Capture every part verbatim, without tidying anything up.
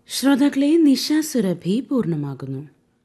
ശ്രോതാക്കളെ, നിശ സുരഭി പൂർണ്ണമാകുന്നു.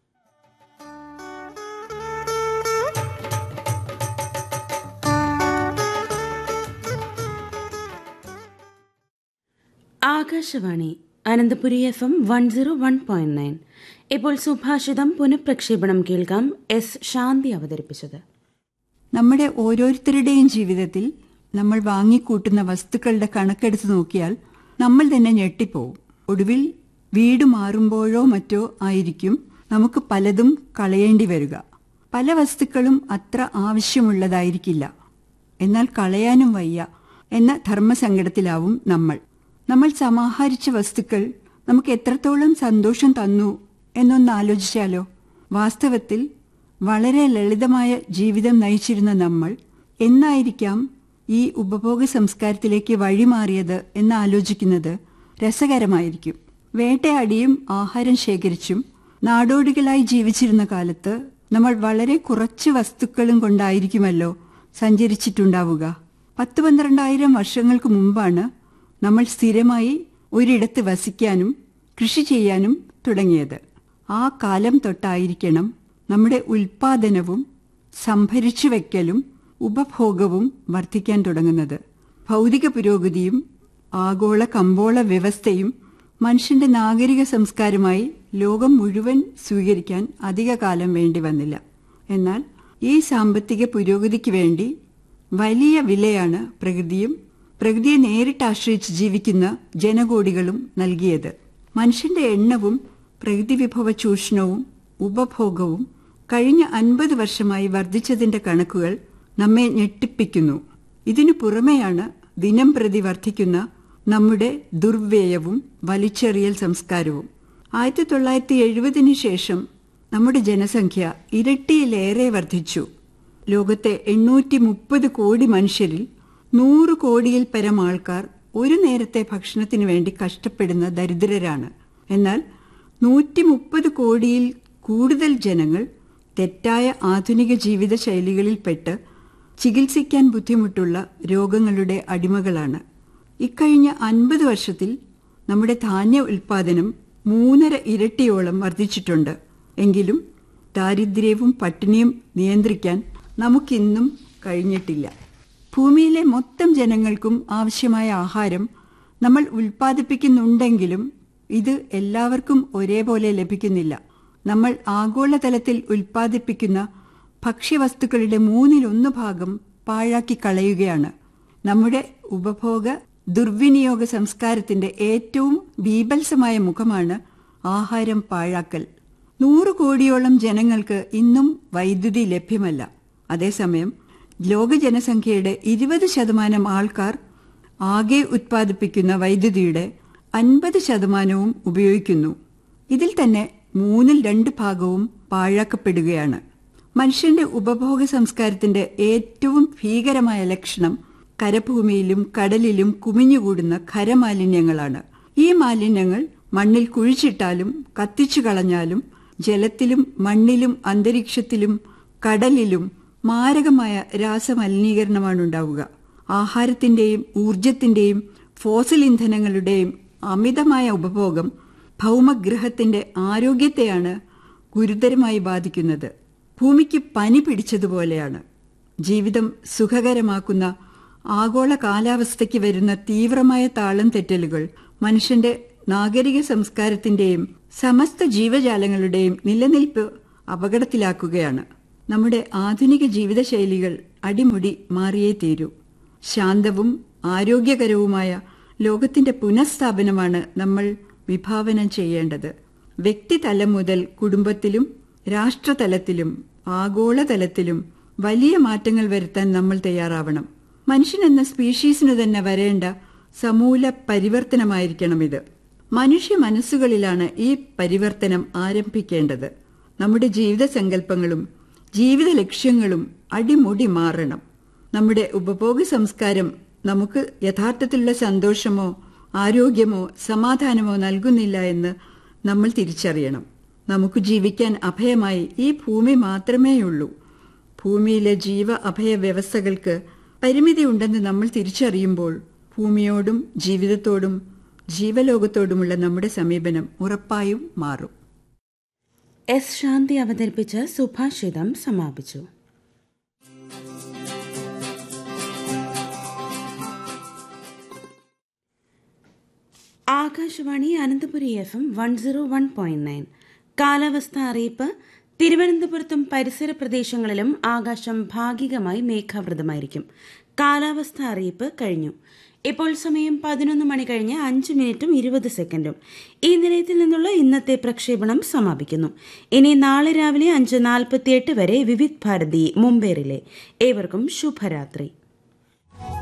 Akashvani Ananthapuri F M one zero one point nine. ഇപ്പോൾ സുഭാഷിതം പുനഃപ്രക്ഷേപണം കേൾക്കാം. എസ് ശാന്തി അവതരിപ്പിച്ചത്. നമ്മുടെ ഓരോരുത്തരുടെയും ജീവിതത്തിൽ നമ്മൾ വാങ്ങിക്കൂട്ടുന്ന വസ്തുക്കളുടെ കണക്കെടുത്ത് നോക്കിയാൽ നമ്മൾ തന്നെ ഞെട്ടിപ്പോവും. ഒടുവിൽ വീട് മാറുമ്പോഴോ മറ്റോ ആയിരിക്കും നമുക്ക് പലതും കളയേണ്ടി വരിക. പല വസ്തുക്കളും അത്ര ആവശ്യമുള്ളതായിരിക്കില്ല, എന്നാൽ കളയാനും വയ്യ എന്ന ധർമ്മസങ്കടത്തിലാവും നമ്മൾ. നമ്മൾ സമാഹരിച്ച വസ്തുക്കൾ നമുക്ക് എത്രത്തോളം സന്തോഷം തന്നു എന്നൊന്ന് ആലോചിച്ചാലോ? വാസ്തവത്തിൽ വളരെ ലളിതമായ ജീവിതം നയിച്ചിരുന്ന നമ്മൾ എന്നായിരിക്കാം ഈ ഉപഭോഗ സംസ്കാരത്തിലേക്ക് വഴിമാറിയത് എന്ന് ആലോചിക്കുന്നത് രസകരമായിരിക്കും. വേട്ടയാടിയും ആഹാരം ശേഖരിച്ചും നാടോടികളായി ജീവിച്ചിരുന്ന കാലത്ത് നമ്മൾ വളരെ കുറച്ച് വസ്തുക്കളും കൊണ്ടായിരിക്കുമല്ലോ സഞ്ചരിച്ചിട്ടുണ്ടാവുക. പത്ത് പന്ത്രണ്ടായിരം വർഷങ്ങൾക്ക് മുമ്പാണ് നമ്മൾ സ്ഥിരമായി ഒരിടത്ത് വസിക്കാനും കൃഷി ചെയ്യാനും തുടങ്ങിയത്. ആ കാലം തൊട്ടായിരിക്കണം നമ്മുടെ ഉൽപാദനവും സംഭരിച്ചു വയ്ക്കലും ഉപഭോഗവും വർദ്ധിക്കാൻ തുടങ്ങുന്നത്. ഭൗതിക പുരോഗതിയും ആഗോള കമ്പോള വ്യവസ്ഥയും മനുഷ്യന്റെ നാഗരിക സംസ്കാരമായി ലോകം മുഴുവൻ സ്വീകരിക്കാൻ അധിക കാലം വേണ്ടി വന്നില്ല. എന്നാൽ ഈ സാമ്പത്തിക പുരോഗതിക്ക് വേണ്ടി വലിയ വിലയാണ് പ്രകൃതിയും പ്രകൃതിയെ നേരിട്ട് ആശ്രയിച്ച് ജീവിക്കുന്ന ജനകോടികളും നൽകിയത്. മനുഷ്യന്റെ എണ്ണവും പ്രകൃതി വിഭവ ചൂഷണവും ഉപഭോഗവും കഴിഞ്ഞ അൻപത് വർഷമായി വർദ്ധിച്ചതിന്റെ കണക്കുകൾ നമ്മെ ഞെട്ടിപ്പിക്കുന്നു. ഇതിനു പുറമെയാണ് ദിനം പ്രതി വർദ്ധിക്കുന്ന നമ്മുടെ ദുർവ്യയവും വലിച്ചെറിയൽ സംസ്കാരവും. ആയിരത്തി തൊള്ളായിരത്തി എഴുപതിന് ശേഷം നമ്മുടെ ജനസംഖ്യ ഇരട്ടിയിലേറെ വർദ്ധിച്ചു. ലോകത്തെ എണ്ണൂറ്റി മുപ്പത് കോടി മനുഷ്യരിൽ നൂറ് കോടിയിൽ പരം ആൾക്കാർ ഒരു നേരത്തെ ഭക്ഷണത്തിനു വേണ്ടി കഷ്ടപ്പെടുന്ന ദരിദ്രരാണ്. എന്നാൽ നൂറ്റി മുപ്പത് കോടിയിൽ കൂടുതൽ ജനങ്ങൾ തെറ്റായ ആധുനിക ജീവിത ശൈലികളിൽപ്പെട്ട് ചികിത്സിക്കാൻ ബുദ്ധിമുട്ടുള്ള രോഗങ്ങളുടെ അടിമകളാണ്. ഇക്കഴിഞ്ഞ അൻപത് വർഷത്തിൽ നമ്മുടെ ധാന്യ ഉൽപാദനം മൂന്നര ഇരട്ടിയോളം വർദ്ധിച്ചിട്ടുണ്ട്. എങ്കിലും ദാരിദ്ര്യവും പട്ടിണിയും നിയന്ത്രിക്കാൻ നമുക്കിന്നും കഴിഞ്ഞിട്ടില്ല. ഭൂമിയിലെ മൊത്തം ജനങ്ങൾക്കും ആവശ്യമായ ആഹാരം നമ്മൾ ഉൽപ്പാദിപ്പിക്കുന്നുണ്ടെങ്കിലും ഇത് എല്ലാവർക്കും ഒരേപോലെ ലഭിക്കുന്നില്ല. നമ്മൾ ആഗോളതലത്തിൽ ഉൽപ്പാദിപ്പിക്കുന്ന ഭക്ഷ്യവസ്തുക്കളുടെ മൂന്നിലൊന്ന് ഭാഗം പാഴാക്കി കളയുകയാണ്. നമ്മുടെ ഉപഭോഗ ദുർവിനിയോഗ സംസ്കാരത്തിന്റെ ഏറ്റവും ബീഭത്സമായ മുഖമാണ് ആഹാരം പാഴാക്കൽ. നൂറ് കോടിയോളം ജനങ്ങൾക്ക് ഇന്നും വൈദ്യുതി ലഭ്യമല്ല. അതേസമയം ലോക ജനസംഖ്യയുടെ ഇരുപത് ശതമാനം ആൾക്കാർ ആകെ ഉത്പാദിപ്പിക്കുന്ന വൈദ്യുതിയുടെ അൻപത് ശതമാനവും ഉപയോഗിക്കുന്നു. ഇതിൽ തന്നെ മൂന്നിൽ രണ്ട് ഭാഗവും പാഴാക്കപ്പെടുകയാണ്. മനുഷ്യന്റെ ഉപഭോഗ സംസ്കാരത്തിന്റെ ഏറ്റവും ഭീകരമായ ലക്ഷണം കരഭൂമിയിലും കടലിലും കുമിഞ്ഞുകൂടുന്ന ഖരമാലിന്യങ്ങളാണ്. ഈ മാലിന്യങ്ങൾ മണ്ണിൽ കുഴിച്ചിട്ടാലും കത്തിച്ചു കളഞ്ഞാലും ജലത്തിലും മണ്ണിലും അന്തരീക്ഷത്തിലും കടലിലും മാരകമായ രാസമലിനീകരണമാണുണ്ടാവുക. ആഹാരത്തിന്റെയും ഊർജത്തിന്റെയും ഫോസിൽ ഇന്ധനങ്ങളുടെയും അമിതമായ ഉപഭോഗം ഭൗമഗ്രഹത്തിന്റെ ആരോഗ്യത്തെയാണ് ഗുരുതരമായി ബാധിക്കുന്നത്. ഭൂമിക്ക് പനി പിടിച്ചതുപോലെയാണ്. ജീവിതം സുഖകരമാക്കുന്ന ആഗോള കാലാവസ്ഥയ്ക്ക് വരുന്ന തീവ്രമായ താളം തെറ്റലുകൾ മനുഷ്യന്റെ നാഗരിക സംസ്കാരത്തിന്റെയും സമസ്ത ജീവജാലങ്ങളുടെയും നിലനിൽപ്പ് അപകടത്തിലാക്കുകയാണ്. നമ്മുടെ ആധുനിക ജീവിതശൈലികൾ അടിമുടി മാറിയേ തീരൂ. ശാന്തവും ആരോഗ്യകരവുമായ ലോകത്തിന്റെ പുനഃസ്ഥാപനമാണ് നമ്മൾ വിഭാവനം ചെയ്യേണ്ടത്. വ്യക്തിതലം മുതൽ കുടുംബത്തിലും രാഷ്ട്രതലത്തിലും ആഗോളതലത്തിലും വലിയ മാറ്റങ്ങൾ വരുത്താൻ നമ്മൾ തയ്യാറാവണം. മനുഷ്യൻ എന്ന സ്പീഷീസിനു തന്നെ വരേണ്ട സമൂല പരിവർത്തനമായിരിക്കണം ഇത്. മനുഷ്യ മനസ്സുകളിലാണ് ഈ പരിവർത്തനം ആരംഭിക്കേണ്ടത്. നമ്മുടെ ജീവിത സങ്കല്പങ്ങളും ജീവിത ലക്ഷ്യങ്ങളും അടിമുടി മാറണം. നമ്മുടെ ഉപഭോഗ സംസ്കാരം നമുക്ക് യഥാർത്ഥത്തിലുള്ള സന്തോഷമോ ആരോഗ്യമോ സമാധാനമോ നൽകുന്നില്ല എന്ന് നമ്മൾ തിരിച്ചറിയണം. നമുക്ക് ജീവിക്കാൻ അഭയമായി ഈ ഭൂമി മാത്രമേയുള്ളൂ. ഭൂമിയിലെ ജീവ അഭയ വ്യവസ്ഥകൾക്ക് പരിമിതി ഉണ്ടെന്ന് നമ്മൾ തിരിച്ചറിയുമ്പോൾ ഭൂമിയോടും ജീവിതത്തോടും ജീവലോകത്തോടുമുള്ള നമ്മുടെ സമീപനം ഉറപ്പായും മാറും. എസ് ശാന്തി അവതരിപ്പിച്ച സുഭാഷിതം സമാപിച്ചു. Akashvani Ananthapuri F M one zero one point nine. കാലാവസ്ഥ അറിയിപ്പ്. തിരുവനന്തപുരത്തും പരിസര പ്രദേശങ്ങളിലും ആകാശം ഭാഗികമായി മേഘാവൃതമായിരിക്കും. കാലാവസ്ഥ അറിയിപ്പ് കഴിഞ്ഞു. ഇപ്പോൾ സമയം പതിനൊന്ന് മണി കഴിഞ്ഞ് അഞ്ച് മിനിറ്റും ഇരുപത് സെക്കൻഡും. ഈ നിലയത്തിൽ നിന്നുള്ള ഇന്നത്തെ പ്രക്ഷേപണം സമാപിക്കുന്നു. ഇനി നാളെ രാവിലെ അഞ്ച് നാൽപ്പത്തിയെട്ട് വരെ വിവിധ് ഭാരതി മുംബൈ റിലേ. ഏവർക്കും ശുഭരാത്രി.